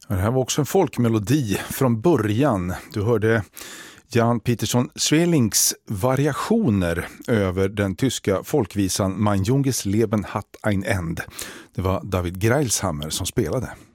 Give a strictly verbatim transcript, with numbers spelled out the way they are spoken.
Det här var också en folkmelodi från början. Du hörde Jan Peterson Svelings variationer över den tyska folkvisan Mein Junges Leben hat ein Ende. Det var David Greilshammer som spelade.